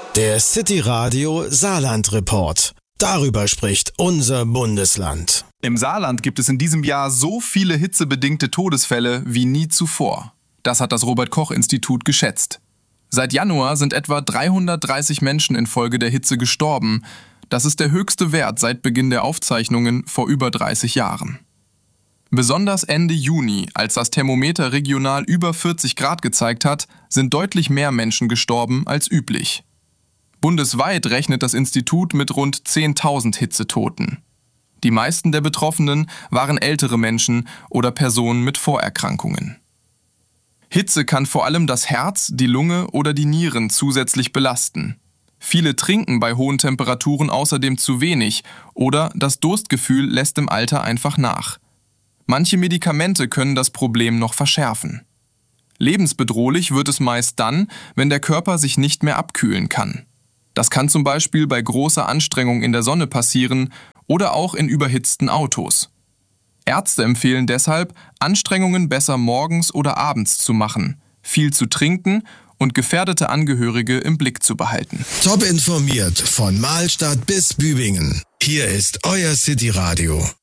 Der City Radio Saarland Report. Darüber spricht unser Bundesland. Im Saarland gibt es in diesem Jahr so viele hitzebedingte Todesfälle wie nie zuvor. Das hat das Robert-Koch-Institut geschätzt. Seit Januar sind etwa 330 Menschen infolge der Hitze gestorben. Das ist der höchste Wert seit Beginn der Aufzeichnungen vor über 30 Jahren. Besonders Ende Juni, als das Thermometer regional über 40 Grad gezeigt hat, sind deutlich mehr Menschen gestorben als üblich. Bundesweit rechnet das Institut mit rund 10.000 Hitzetoten. Die meisten der Betroffenen waren ältere Menschen oder Personen mit Vorerkrankungen. Hitze kann vor allem das Herz, die Lunge oder die Nieren zusätzlich belasten. Viele trinken bei hohen Temperaturen außerdem zu wenig oder das Durstgefühl lässt im Alter einfach nach. Manche Medikamente können das Problem noch verschärfen. Lebensbedrohlich wird es meist dann, wenn der Körper sich nicht mehr abkühlen kann. Das kann zum Beispiel bei großer Anstrengung in der Sonne passieren oder auch in überhitzten Autos. Ärzte empfehlen deshalb, Anstrengungen besser morgens oder abends zu machen, viel zu trinken und gefährdete Angehörige im Blick zu behalten. Top informiert von Mahlstadt bis Bübingen. Hier ist euer City Radio.